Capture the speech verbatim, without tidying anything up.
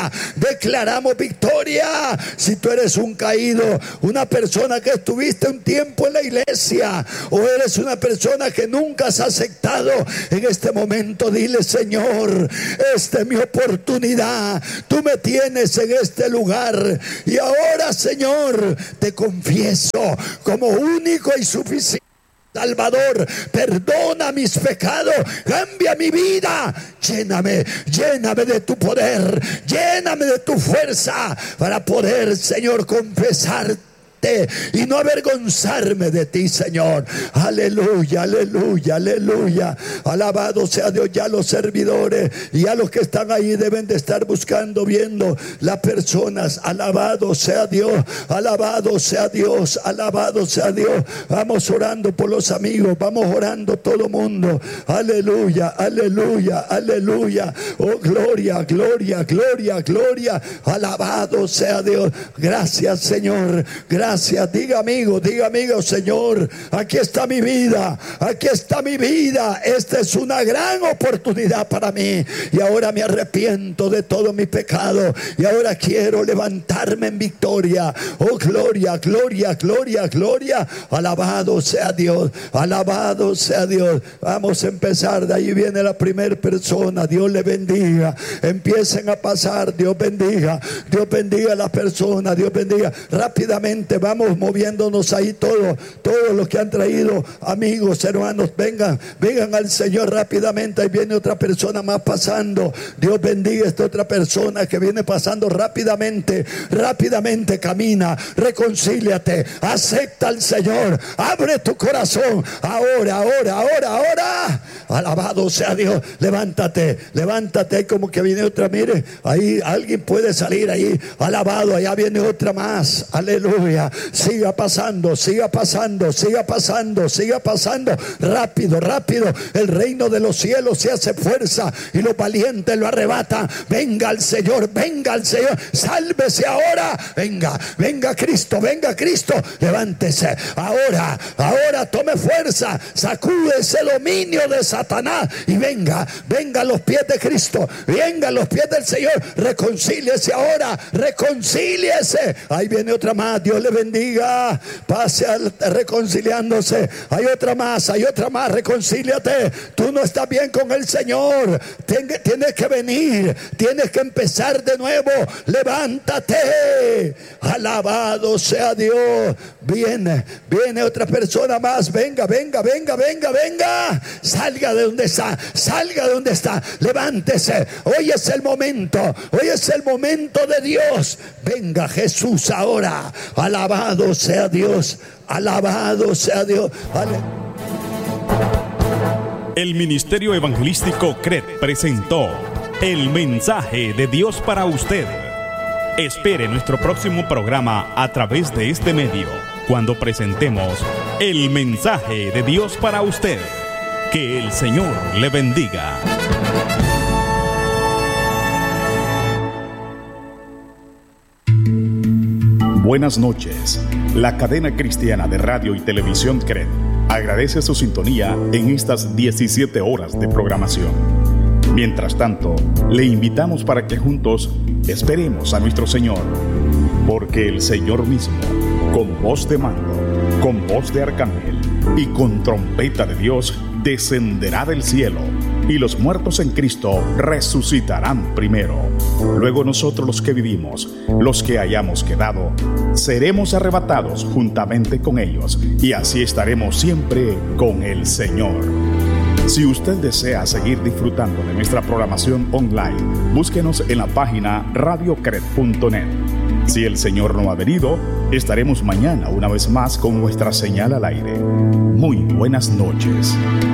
Declaramos victoria. Si tú eres un caído, una persona que estuviste un tiempo en la iglesia, o eres una persona que nunca has aceptado, en este momento dile: Señor, esta es mi oportunidad. Tú me tienes en este lugar y ahora, Señor, te confieso como único y suficiente Salvador. Perdona mis pecados, cambia mi vida, lléname, lléname de tu poder, lléname de tu fuerza para poder, Señor, confesarte y no avergonzarme de ti, Señor. Aleluya, aleluya, aleluya. Alabado sea Dios. Ya los servidores y a los que están ahí deben de estar buscando, viendo las personas. Alabado sea Dios, alabado sea Dios, alabado sea Dios. Vamos orando por los amigos, vamos orando todo el mundo. Aleluya, aleluya, aleluya. Oh, gloria, gloria, gloria, gloria. Alabado sea Dios. Gracias, Señor. Gracias. Gracias, diga amigo, diga amigo: Señor, aquí está mi vida, aquí está mi vida. Esta es una gran oportunidad para mí. Y ahora me arrepiento de todos mis pecados. Y ahora quiero levantarme en victoria. Oh, gloria, gloria, gloria, gloria. Alabado sea Dios, alabado sea Dios. Vamos a empezar. De ahí viene la primera persona. Dios le bendiga. Empiecen a pasar. Dios bendiga. Dios bendiga a las personas. Dios bendiga. Rápidamente vamos moviéndonos ahí todos, todos los que han traído amigos, hermanos, vengan, vengan al Señor rápidamente. Ahí viene otra persona más pasando. Dios bendiga a esta otra persona que viene pasando rápidamente, rápidamente. Camina, reconcíliate, acepta al Señor, abre tu corazón. Ahora, ahora, ahora, ahora. Alabado sea Dios. Levántate, levántate. Ahí como que viene otra, mire, ahí alguien puede salir ahí. Alabado, allá viene otra más. Aleluya. Siga pasando, siga pasando, siga pasando, siga pasando. Rápido, rápido. El reino de los cielos se hace fuerza y los valientes lo arrebatan. Venga al Señor, venga al Señor. Sálvese ahora. Venga, venga Cristo, venga Cristo. Levántese ahora, ahora tome fuerza. Sacude ese dominio de Satanás y venga, venga a los pies de Cristo. Venga a los pies del Señor. Reconcíliese ahora, reconcíliese. Ahí viene otra más. Dios le bendiga. Pase al, reconciliándose. Hay otra más, hay otra más. Reconcíliate. Tú no estás bien con el Señor. Ten, tienes que venir. Tienes que empezar de nuevo. Levántate. Alabado sea Dios. Viene, viene otra persona más. Venga, venga, venga, venga, venga. Salga de donde está. Salga de donde está. Levántese. Hoy es el momento. Hoy es el momento de Dios. Venga Jesús ahora. Alabado sea Dios, alabado sea Dios. Ale- El Ministerio Evangelístico C R E T presentó el mensaje de Dios para usted. Espere nuestro próximo programa a través de este medio, cuando presentemos el mensaje de Dios para usted. Que el Señor le bendiga. Buenas noches. La cadena cristiana de radio y televisión C R E T agradece su sintonía en estas diecisiete horas de programación. Mientras tanto, le invitamos para que juntos esperemos a nuestro Señor, porque el Señor mismo, con voz de mando, con voz de arcángel y con trompeta de Dios, descenderá del cielo, y los muertos en Cristo resucitarán primero. Luego nosotros, los que vivimos, los que hayamos quedado, seremos arrebatados juntamente con ellos, y así estaremos siempre con el Señor. Si usted desea seguir disfrutando de nuestra programación online, búsquenos en la página radio cret punto net. Si el Señor no ha venido, estaremos mañana una vez más con nuestra señal al aire. Muy buenas noches.